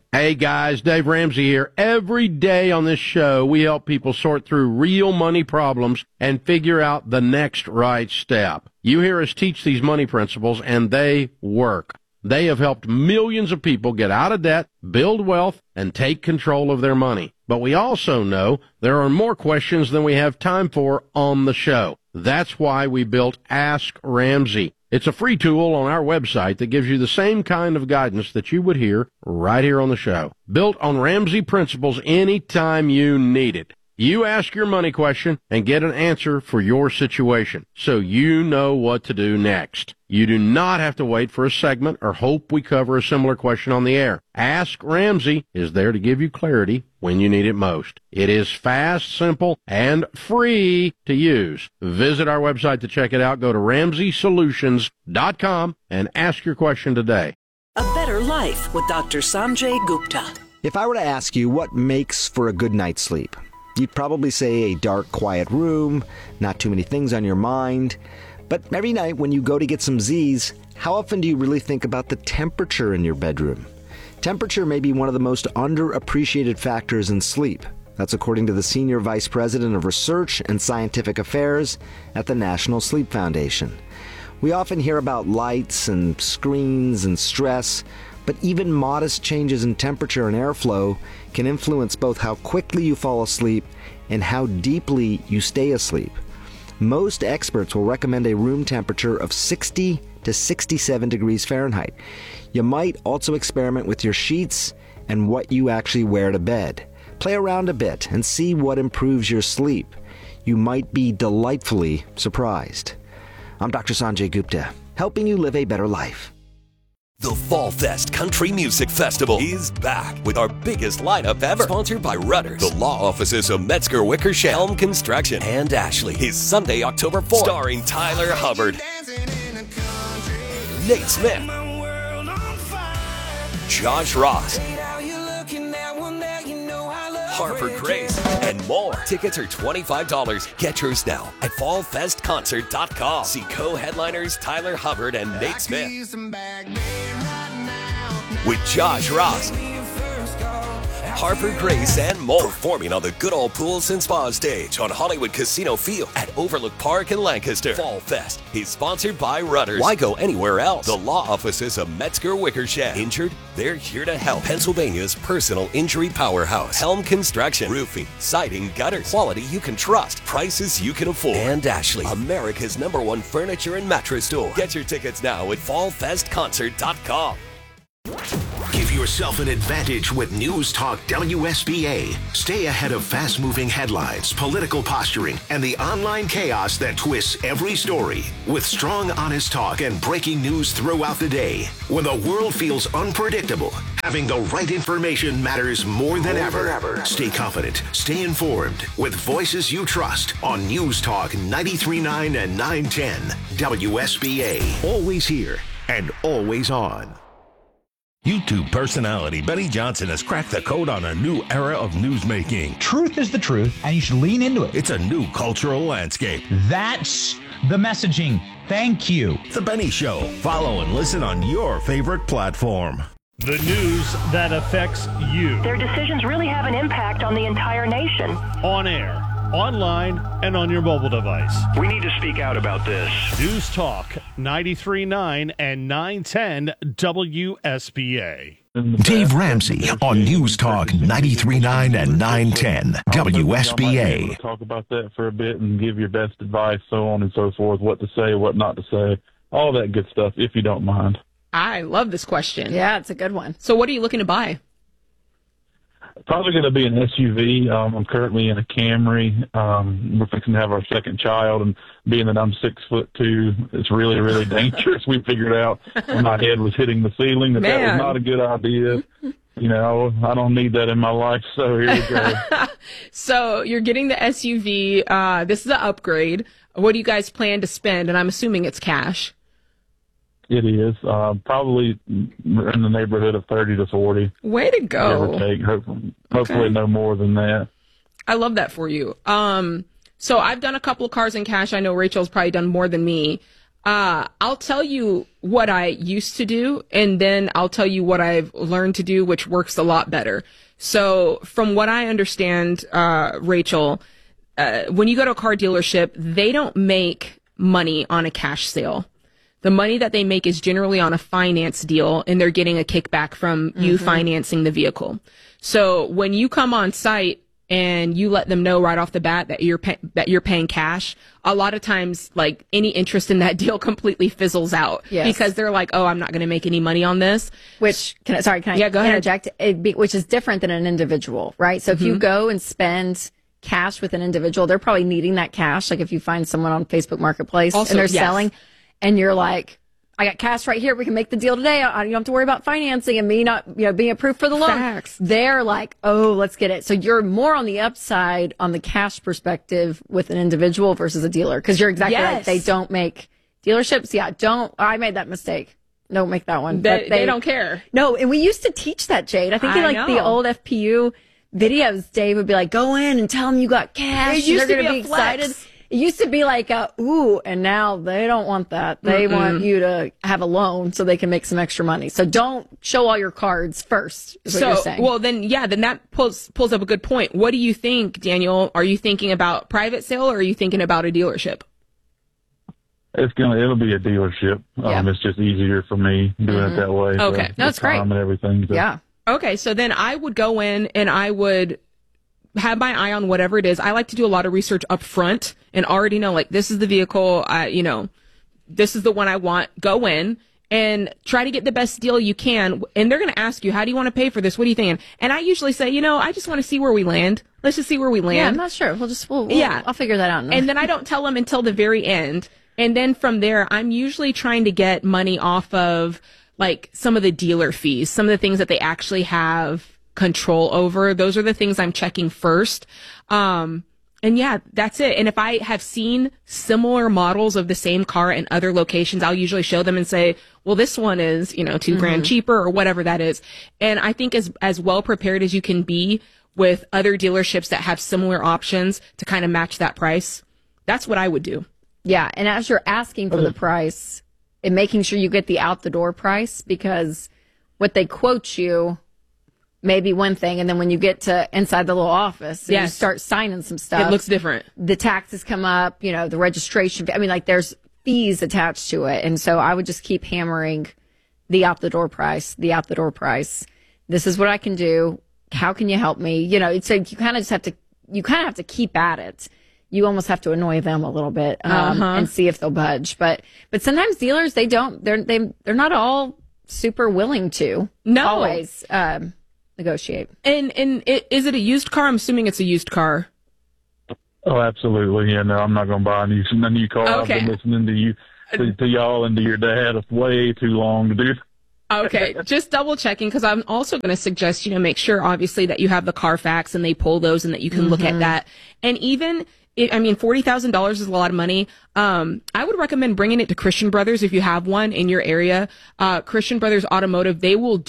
Hey guys, Dave Ramsey here. Every day on this show, we help people sort through real money problems and figure out the next right step. You hear us teach these money principles, and they work. They have helped millions of people get out of debt, build wealth, and take control of their money. But we also know there are more questions than we have time for on the show. That's why we built Ask Ramsey. It's a free tool on our website that gives you the same kind of guidance that you would hear right here on the show. Built on Ramsey principles anytime you need it. You ask your money question and get an answer for your situation, so you know what to do next. You do not have to wait for a segment or hope we cover a similar question on the air. Ask Ramsey is there to give you clarity when you need it most. It is fast, simple, and free to use. Visit our website to check it out. Go to RamseySolutions.com and ask your question today. A Better Life with Dr. Sanjay Gupta. If I were to ask you what makes for a good night's sleep, you'd probably say a dark, quiet room, not too many things on your mind. But every night when you go to get some Z's, how often do you really think about the temperature in your bedroom? Temperature may be one of the most underappreciated factors in sleep. That's according to the Senior Vice President of Research and Scientific Affairs at the National Sleep Foundation. We often hear about lights and screens and stress, but even modest changes in temperature and airflow can influence both how quickly you fall asleep and how deeply you stay asleep. Most experts will recommend a room temperature of 60 to 67 degrees Fahrenheit. You might also experiment with your sheets and what you actually wear to bed. Play around a bit and see what improves your sleep. You might be delightfully surprised. I'm Dr. Sanjay Gupta, helping you live a better life. The Fall Fest Country Music Festival is back with our biggest lineup ever. Sponsored by Rudders, the law offices of Metzger Wickersham, Helm Construction, and Ashley. Is Sunday, October 4th. Starring Tyler Hubbard, Nate Smith, Josh Ross, Harper Grace, and more. Tickets are $25. Get yours now at fallfestconcert.com. See co-headliners Tyler Hubbard and Nate Smith with Josh Ross, Harper Grace, and more. Performing on the Good Old Pools and Spa stage on Hollywood Casino Field at Overlook Park in Lancaster. Fall Fest is sponsored by Rudders. Why go anywhere else? The law offices of Metzger Wickersham. Injured? They're here to help. Pennsylvania's personal injury powerhouse. Helm Construction. Roofing, siding, gutters. Quality you can trust. Prices you can afford. And Ashley, America's #1 furniture and mattress store. Get your tickets now at fallfestconcert.com. Give yourself an advantage with News Talk WSBA. Stay ahead of fast-moving headlines, political posturing, and the online chaos that twists every story. With strong, honest talk and breaking news throughout the day. When the world feels unpredictable, having the right information matters more than ever. Stay confident, stay informed, with voices you trust on News Talk 93.9 and 910 WSBA. Always here and always on. YouTube personality Benny Johnson has cracked the code on a new era of newsmaking. Truth is the truth, and you should lean into it. It's a new cultural landscape. That's the messaging. Thank you. The Benny Show. Follow and listen on your favorite platform. The news that affects you. Their decisions really have an impact on the entire nation. On air, online, and on your mobile device. We need to speak out about this. News Talk 93.9 and 910 WSBA. Dave Ramsey on News Talk 93.9 and 910 WSBA. I'll talk about that for a bit and give your best advice, so on and so forth, what to say, what not to say, all that good stuff, if you don't mind. I love this question. Yeah, it's a good one. So what are you looking to buy? Probably going to be an SUV. I'm currently in a Camry. We're fixing to have our second child, and being that I'm 6'2", it's really, really dangerous. We figured out when my head was hitting the ceiling that was not a good idea. You know, I don't need that in my life, so here we go. So you're getting the SUV. This is an upgrade. What do you guys plan to spend? And I'm assuming it's cash. It is probably in the neighborhood of 30 to 40. Way to go! Give or take. Hopefully no more than that. I love that for you. So I've done a couple of cars in cash. I know Rachel's probably done more than me. I'll tell you what I used to do, and then I'll tell you what I've learned to do, which works a lot better. So from what I understand, Rachel, when you go to a car dealership, they don't make money on a cash sale. The money that they make is generally on a finance deal, and they're getting a kickback from you financing the vehicle. So when you come on site and you let them know right off the bat that you're paying cash, a lot of times, like, any interest in that deal completely fizzles out because they're like, oh, I'm not going to make any money on this. Which, can I go ahead. interject? Which is different than an individual, right? So if you go and spend cash with an individual, they're probably needing that cash. Like if you find someone on Facebook Marketplace and they're selling, and you're like, I got cash right here. We can make the deal today. You don't have to worry about financing and me not, being approved for the loan. Facts. They're like, oh, let's get it. So you're more on the upside on the cash perspective with an individual versus a dealer. Cause you're exactly right. They don't make dealerships. I made that mistake. Don't make that one. They don't care. No. And we used to teach that, Jade. I think in the old FPU videos, Dave would be like, go in and tell them you got cash. It used they're to going be to be excited. It used to be like, ooh, and now they don't want that. They want you to have a loan so they can make some extra money. So don't show all your cards first, is what you're saying. Well, then that pulls up a good point. What do you think, Daniel? Are you thinking about private sale or are you thinking about a dealership? It'll be a dealership. It's just easier for me doing it that way. Okay. So that's great. And everything. So. Yeah. Okay. So then I would go in and I would have my eye on whatever it is. I like to do a lot of research up front and already know, like, this is the vehicle, this is the one I want. Go in and try to get the best deal you can. And they're going to ask you, how do you want to pay for this? What are you thinking? And I usually say, I just want to see where we land. Let's just see where we land. Yeah, I'm not sure. I'll figure that out. And then I don't tell them until the very end. And then from there, I'm usually trying to get money off of, like, some of the dealer fees, some of the things that they actually have control over. Those are the things I'm checking first. And yeah, that's it. And if I have seen similar models of the same car in other locations, I'll usually show them and say, well, this one is, $2,000 cheaper or whatever that is. And I think as well prepared as you can be with other dealerships that have similar options to kind of match that price, that's what I would do. Yeah. And as you're asking for the price and making sure you get the out the door price, because what they quote you maybe one thing, and then when you get to inside the little office and you start signing some stuff, it looks different. The taxes come up, the registration. There's fees attached to it. And so I would just keep hammering the out the door price. This is what I can do. How can you help me? So you kind of have to keep at it. You almost have to annoy them a little bit, and see if they'll budge. But sometimes dealers, they're not all super willing to always, negotiate. And is it a used car? I'm assuming it's a used car. Oh, absolutely. Yeah, no, I'm not going to buy a new car. Okay. I've been listening to y'all and to your dad way too long to do. Okay, just double checking, because I'm also going to suggest, make sure obviously that you have the Carfax and they pull those and that you can look at that. And even $40,000 is a lot of money. I would recommend bringing it to Christian Brothers if you have one in your area. Christian Brothers Automotive, they will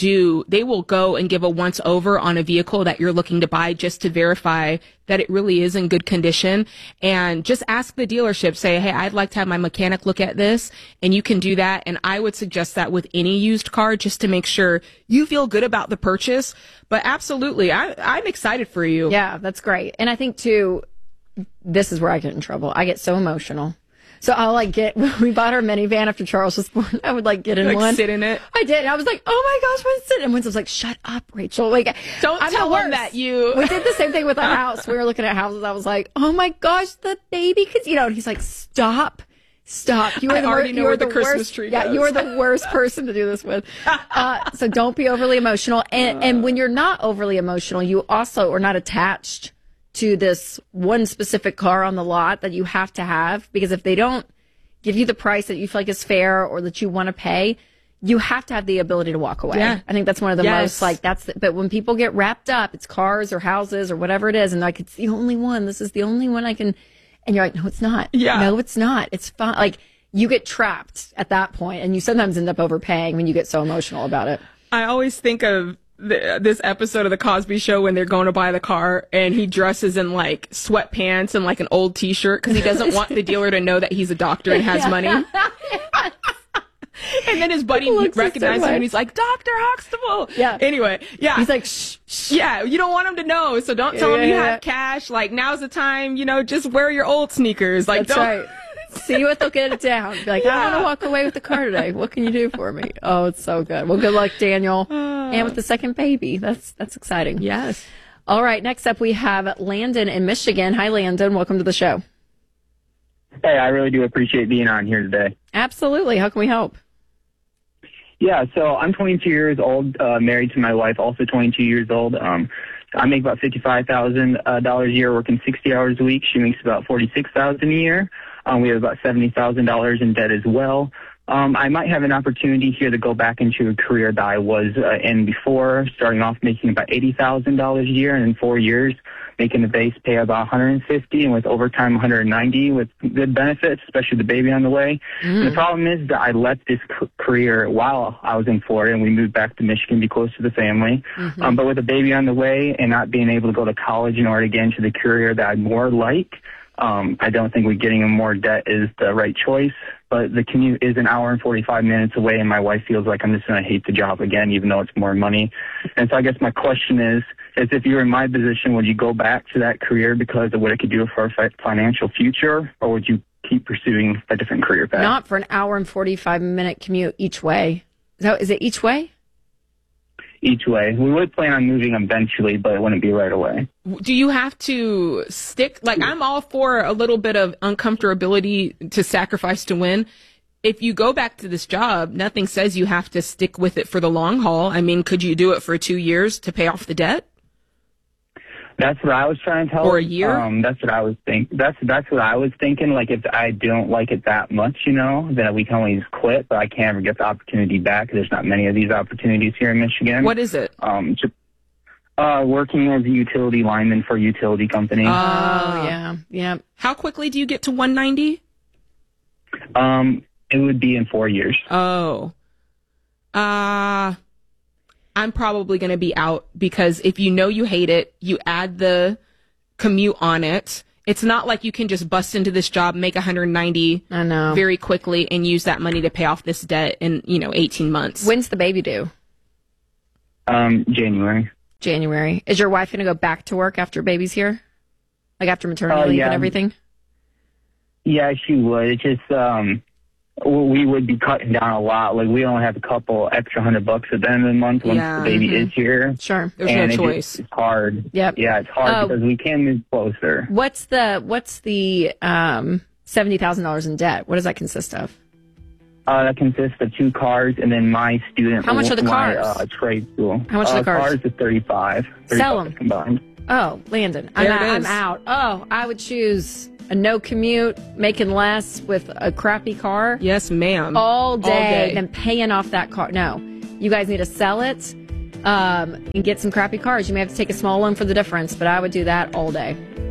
go and give a once over on a vehicle that you're looking to buy just to verify that it really is in good condition. And just ask the dealership, say, hey, I'd like to have my mechanic look at this, and you can do that. And I would suggest that with any used car just to make sure you feel good about the purchase. But absolutely, I'm excited for you. Yeah, that's great. And I think too, this is where I get in trouble. I get so emotional. So I'll we bought our minivan after Charles was born. I would get in one. Sit in it. I did. I was like, oh my gosh, what's it? And once I was like, shut up, Rachel. Don't tell them that you. We did the same thing with our house. We were looking at houses. I was like, oh my gosh, the baby. Cause and he's like, stop. You are the Christmas worst, tree. Yeah, goes. you are the worst person to do this with. So don't be overly emotional. And when you're not overly emotional, you also are not attached to this one specific car on the lot that you have to have, because if they don't give you the price that you feel like is fair or that you want to pay, you have to have the ability to walk away. Yeah. I think that's one of the most but when people get wrapped up, it's cars or houses or whatever it is, and it's the only one, this is the only one I can, and you're like, no, it's not. Yeah. No, it's not. It's fine. You get trapped at that point, and you sometimes end up overpaying when you get so emotional about it. I always think of this episode of The Cosby Show when they're going to buy the car and he dresses in like sweatpants and like an old t-shirt because he doesn't want the dealer to know that he's a doctor and has money. And then his buddy recognizes him and he's like, Dr. Huxtable. Yeah. Anyway, yeah. He's like, shh, shh. Yeah, you don't want him to know, so don't tell him you have cash. Like, now's the time, just wear your old sneakers. Like, That's right. See what they'll get it down. Be like, I want to walk away with the car today. What can you do for me? Oh, it's so good. Well, good luck, Daniel. And with the second baby. That's exciting. Yes. All right. Next up, we have Landon in Michigan. Hi, Landon. Welcome to the show. Hey, I really do appreciate being on here today. Absolutely. How can we help? Yeah, so I'm 22 years old, married to my wife, also 22 years old. I make about $55,000 a year, working 60 hours a week. She makes about $46,000 a year. We have about $70,000 in debt as well. I might have an opportunity here to go back into a career that I was in before, starting off making about $80,000 a year, and in 4 years making the base pay about $150, and with overtime $190, with good benefits, especially the baby on the way. And the problem is that I left this career while I was in Florida, and we moved back to Michigan to be close to the family. But with a baby on the way and not being able to go to college in order to get into the career that I'd more like, I don't think getting in more debt is the right choice, but the commute is an hour and 45 minutes away, and my wife feels like I'm just going to hate the job again, even though it's more money. And so I guess my question is if you were in my position, would you go back to that career because of what it could do for our financial future, or would you keep pursuing a different career path? Not for an hour and 45-minute commute each way. Is it each way? Each way. We would plan on moving eventually, but it wouldn't be right away. Do you have to stick? Like, I'm all for a little bit of uncomfortability to sacrifice to win. If you go back to this job, nothing says you have to stick with it for the long haul. I mean, could you do it for 2 years to pay off the debt? That's what I was trying to tell Or her. a year? That's what I was thinking. That's what I was thinking. Like, if I don't like it that much, then we can always quit, but I can't ever get the opportunity back. There's not many of these opportunities here in Michigan. What is it? Working as a utility lineman for a utility company. Oh, yeah. How quickly do you get to 190? It would be in 4 years. Oh. I'm probably going to be out because if you hate it, you add the commute on it. It's not like you can just bust into this job, make 190 very quickly and use that money to pay off this debt in, 18 months. When's the baby due? January. Is your wife going to go back to work after baby's here? Like after maternity leave and everything? Yeah, she would. It's just, we would be cutting down a lot. Like, we only have a couple extra $100 at the end of the month once the baby is here. Sure. There's no choice. It's hard. Yep. Yeah, it's hard because we can move closer. What's the $70,000 in debt? What does that consist of? That consists of 2 cars and then my student. How much are the cars? Trade school. How much are the cars? Cars is 35. Sell them. Combined. Oh, Landon. I'm out. Oh, I would choose a no commute, making less with a crappy car. Yes, ma'am. All day. And paying off that car. No. You guys need to sell it and get some crappy cars. You may have to take a small loan for the difference, but I would do that all day.